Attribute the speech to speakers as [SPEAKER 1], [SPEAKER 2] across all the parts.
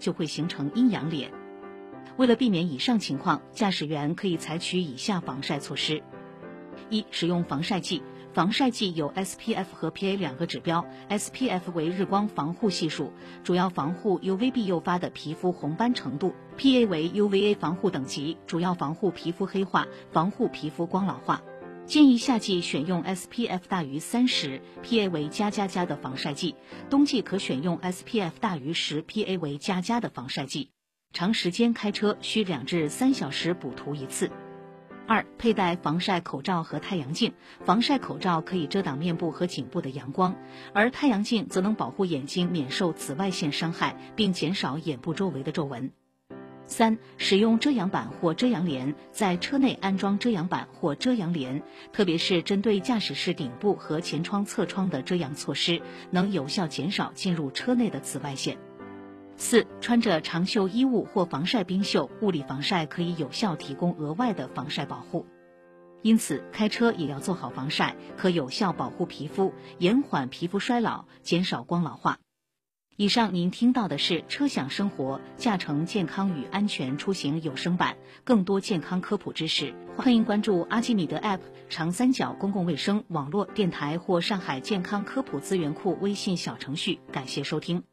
[SPEAKER 1] 就会形成阴阳脸。为了避免以上情况，驾驶员可以采取以下防晒措施：一、使用防晒剂。防晒剂有 SPF 和 PA 两个指标 ，SPF 为日光防护系数，主要防护 UVB 诱发的皮肤红斑程度 ；PA 为 UVA 防护等级，主要防护皮肤黑化，防护皮肤光老化。建议夏季选用 SPF 大于30，PA 为+++的防晒剂；冬季可选用 SPF 大于10，PA 为++的防晒剂。长时间开车需2至3小时补涂一次。二、佩戴防晒口罩和太阳镜。防晒口罩可以遮挡面部和颈部的阳光，而太阳镜则能保护眼睛免受紫外线伤害，并减少眼部周围的皱纹。三、使用遮阳板或遮阳帘，在车内安装遮阳板或遮阳帘，特别是针对驾驶室顶部和前窗、侧窗的遮阳措施，能有效减少进入车内的紫外线。四、穿着长袖衣物或防晒冰袖，物理防晒可以有效提供额外的防晒保护。因此，开车也要做好防晒，可有效保护皮肤，延缓皮肤衰老，减少光老化。以上您听到的是车享生活驾乘健康与安全出行有声版，更多健康科普知识，欢迎关注阿基米德 App、长三角公共卫生网络电台或上海健康科普资源库微信小程序。感谢收听。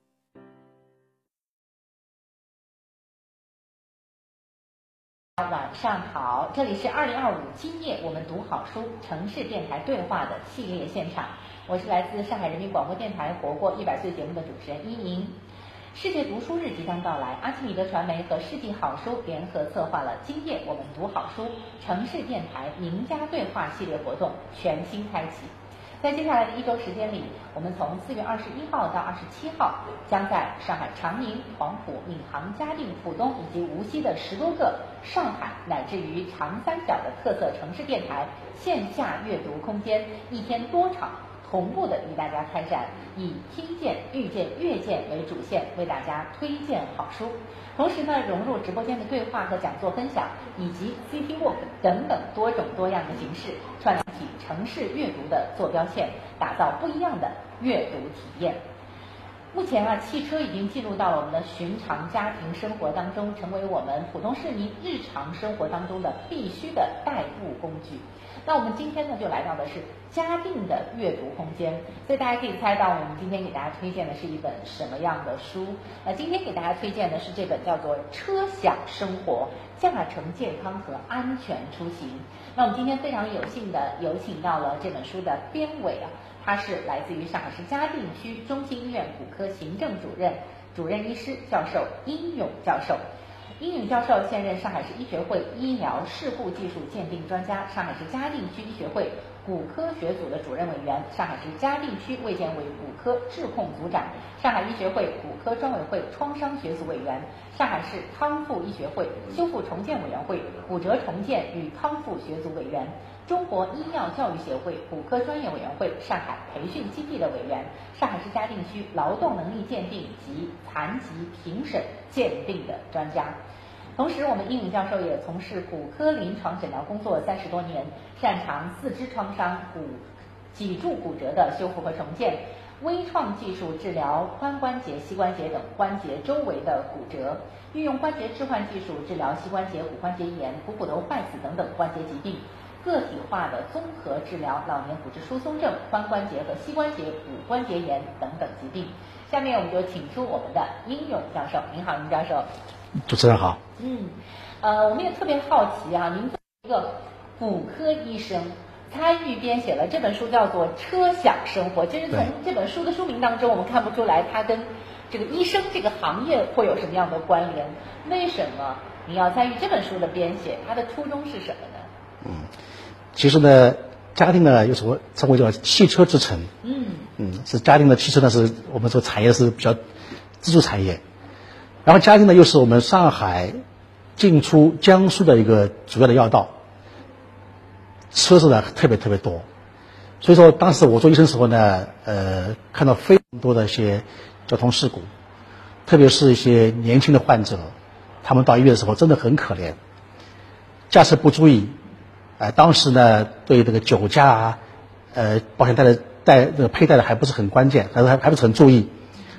[SPEAKER 2] 晚上好，这里是2025今夜我们读好书城市电台对话的系列现场，我是来自上海人民广播电台活过100岁节目的主持人依莹。世界读书日即将到来，阿基米德传媒和世纪好书联合策划了今夜我们读好书城市电台名家对话系列活动全新开启。在接下来的1周时间里，我们从4月21号到27号，将在上海长宁、黄埔、闵行、嘉定、浦东以及无锡的10多个上海乃至于长三角的特色城市电台线下阅读空间1天多场同步的与大家开展，以听见、遇见、阅见为主线，为大家推荐好书。同时呢，融入直播间的对话和讲座分享，以及 City Walk 等等多种多样的形式，串起城市阅读的坐标线，打造不一样的阅读体验。目前汽车已经进入到了我们的寻常家庭生活当中，成为我们普通市民日常生活当中的必须的代步工具。那我们今天呢，就来到的是嘉定的阅读空间，所以大家可以猜到我们今天给大家推荐的是一本什么样的书。今天给大家推荐的是这本叫做《车享生活：驾乘健康和安全出行》。那我们今天非常有幸的有请到了这本书的编委他是来自于上海市嘉定区中心医院骨科行政主任、主任医师教授殷勇教授。殷勇教授现任上海市医学会医疗事故技术鉴定专家，上海市嘉定区医学会骨科学组的主任委员，上海市嘉定区卫健委骨科质控组长，上海医学会骨科专委会创伤学组委员，上海市康复医学会修复重建委员会骨折重建与康复学组委员，中国医药教育协会骨科专业委员会上海培训基地的委员，上海市嘉定区劳动能力鉴定及残疾评审鉴定的专家。同时，我们殷勇教授也从事骨科临床诊疗工作30多年，擅长四肢创伤、脊柱骨折的修复和重建，微创技术治疗髋关节、膝关节等关节周围的骨折，运用关节置换技术治疗膝关节、骨关节炎、股头坏死等等关节疾病，个体化的综合治疗老年骨质疏松症、髋关节和膝关节、骨关节炎等等疾病。下面我们就请出我们的殷勇教授。您好，殷教授。
[SPEAKER 3] 主持人好。
[SPEAKER 2] 我们也特别好奇您作为一个骨科医生，参与编写了这本书，叫做《车享生活》。其实从这本书的书名当中，我们看不出来它跟这个医生这个行业会有什么样的关联。为什么你要参与这本书的编写？它的初衷是什么呢？
[SPEAKER 3] 其实呢，嘉定呢有什么称为叫汽车之城。是嘉定的汽车呢，是我们这个产业是比较支柱产业。然后嘉定呢又是我们上海进出江苏的一个主要的要道，车子呢特别多，所以说当时我做医生的时候呢，看到非常多的一些交通事故，特别是一些年轻的患者，他们到医院的时候真的很可怜，驾驶不注意，当时呢对这个酒驾保险带这个佩戴的还不是很关键，还不是很注意，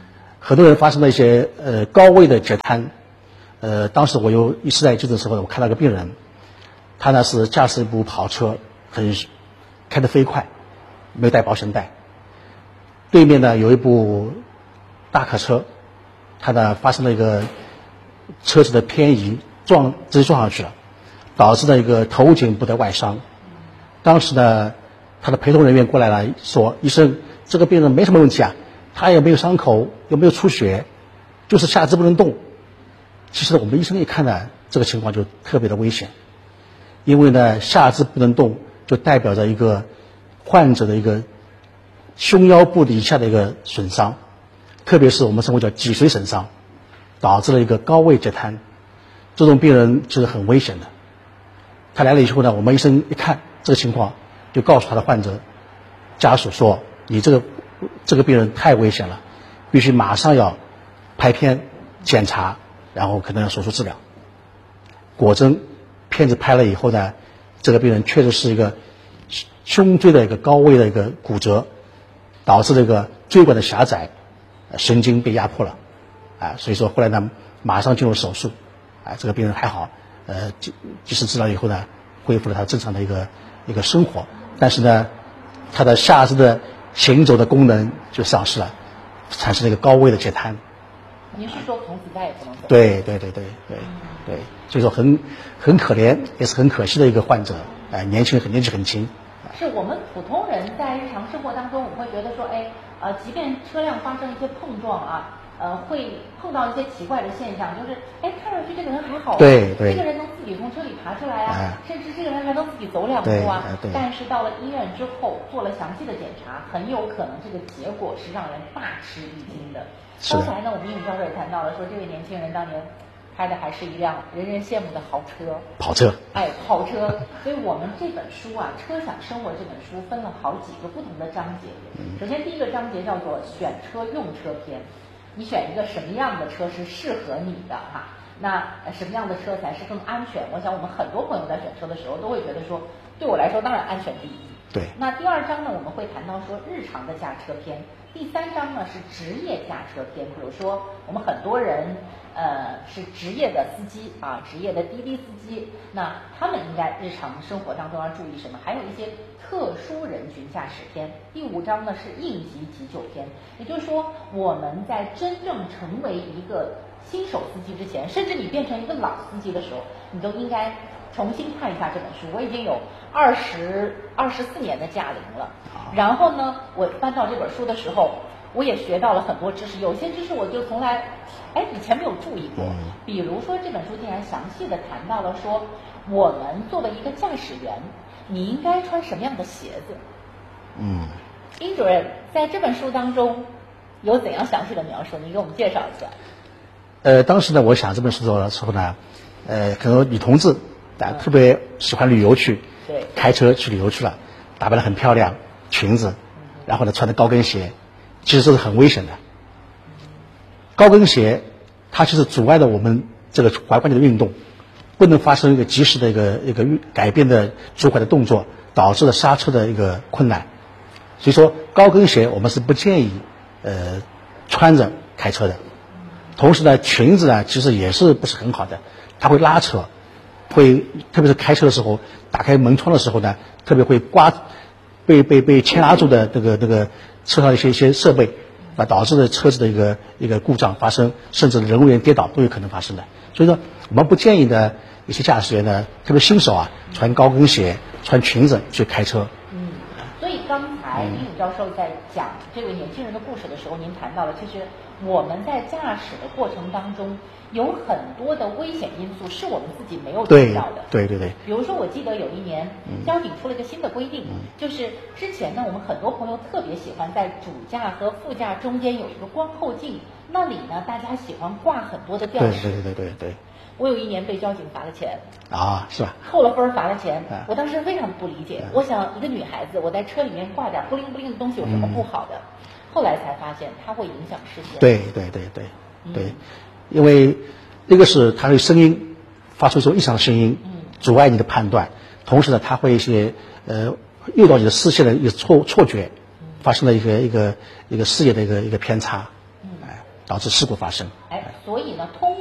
[SPEAKER 3] 很多人发生了一些高位的截瘫。当时我有一次在急诊时候，我看到一个病人，他呢是驾驶一部跑车，开得飞快，没有带保险带。对面呢有一部大客车，他呢发生了一个车子的偏移，直接撞上去了，导致了一个头颈部的外伤。当时呢，他的陪同人员过来了，说：“医生，这个病人没什么问题啊，他也没有伤口，又没有出血，就是下肢不能动。”其实我们医生一看呢，这个情况就特别的危险，因为呢，下肢不能动就代表着一个患者的一个胸腰部以下的一个损伤，特别是我们称为叫脊髓损伤，导致了一个高位截瘫。这种病人就是很危险的。他来了以后呢，我们医生一看这个情况，就告诉他的患者家属说：“你这个病人太危险了，必须马上要拍片检查，然后可能要手术治疗。”果真，片子拍了以后呢，这个病人确实是一个胸椎的一个高位的一个骨折，导致这个椎管的狭窄，神经被压迫了，所以说后来呢，马上进入手术，这个病人还好，及时治疗以后呢，恢复了他正常的一个生活，但是呢，他的下肢的行走的功能就丧失了，产生了一个高位的截瘫。
[SPEAKER 2] 您是说从此再也不能走？
[SPEAKER 3] 对，所以说很可怜，也是很可惜的一个患者，年纪很轻。
[SPEAKER 2] 是我们普通人在日常生活当中，我们会觉得说，即便车辆发生一些碰撞啊，会碰到一些奇怪的现象，就是看上去这个人还好，
[SPEAKER 3] 对，
[SPEAKER 2] 这个人能自己从车里爬出来啊，甚至这个人还能自己走2步啊，但是到了医院之后做了详细的检查，很有可能这个结果是让人大吃一惊的。刚才呢，我们英语教授也谈到了，说这位年轻人当年开的还是一辆人人羡慕的豪车，
[SPEAKER 3] 跑车。
[SPEAKER 2] 跑车。所以我们这本书啊，《车享生活》这本书分了好几个不同的章节。首先第一个章节叫做选车用车篇，你选一个什么样的车是适合你的哈？那什么样的车才是更安全？我想我们很多朋友在选车的时候都会觉得说，对我来说当然安全第一。
[SPEAKER 3] 对。那
[SPEAKER 2] 第2章呢，我们会谈到说日常的驾车篇。第3章呢是职业驾车篇，比如说我们很多人是职业的司机啊，职业的滴滴司机，那他们应该日常生活当中要注意什么？还有一些特殊人群驾驶篇。第5章呢是应急急救篇，也就是说我们在真正成为一个新手司机之前，甚至你变成一个老司机的时候，你都应该重新看一下这本书。我已经有24年的驾龄了，然后呢，我翻到这本书的时候，我也学到了很多知识，有些知识我就从来以前没有注意过。比如说这本书竟然详细的谈到了说，我们作为一个驾驶员，你应该穿什么样的鞋子。殷主任在这本书当中有怎样详细的描述？你给我们介绍一下。
[SPEAKER 3] 当时呢，我想这本书的时候呢，可能女同志特别喜欢旅游去，开车去旅游去了，打扮得很漂亮，裙子，然后呢穿的高跟鞋，其实这是很危险的。高跟鞋它其实阻碍了我们这个踝关节的运动，不能发生一个及时的一个改变的主拐的动作，导致了刹车的一个困难。所以说高跟鞋我们是不建议穿着开车的。同时呢，裙子呢其实也是不是很好的，它会拉扯，特别是开车的时候，打开门窗的时候呢，特别会被牵拉住的这个车上的一些设备，导致了车子的一个故障发生，甚至人为跌倒都有可能发生的。所以说我们不建议呢一些驾驶员呢，特别新手穿高跟鞋穿裙子去开车。
[SPEAKER 2] 所以刚才殷武教授在讲这位年轻人的故事的时候，您谈到了其实我们在驾驶的过程当中有很多的危险因素是我们自己没有注意到的。
[SPEAKER 3] 对。
[SPEAKER 2] 比如说我记得有一年交警出了一个新的规定，就是之前呢我们很多朋友特别喜欢在主驾和副驾中间有一个观后镜，那里呢大家喜欢挂很多的吊饰。
[SPEAKER 3] 对。
[SPEAKER 2] 我有一年被交警罚了钱
[SPEAKER 3] 是吧？
[SPEAKER 2] 扣了分罚了钱，我当时非常不理解，我想一个女孩子我在车里面挂点不灵不灵的东西有什么不好的？后来才发现它会影响视线。
[SPEAKER 3] 对，因为一个是它会声音发出一种异常的声音，阻碍你的判断，同时呢它会一些诱导你的视线的一个错觉，发生了一个视野的一个偏差， 导致事故发生。
[SPEAKER 2] 所以呢，通